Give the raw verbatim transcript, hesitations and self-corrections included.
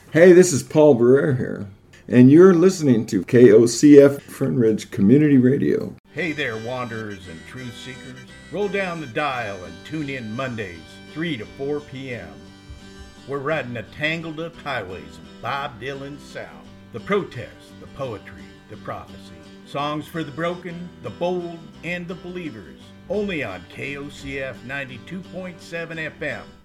Hey, this is Paul Barrere here, and you're listening to K O C F Fern Ridge Community Radio. Hey there, wanderers and truth seekers. Roll down the dial and tune in Mondays, three to four p.m. We're riding the tangled up highways of Bob Dylan's South. The protest, the poetry, the prophecy. Songs for the broken, the bold, and the believers. Only on K O C F ninety-two point seven F M.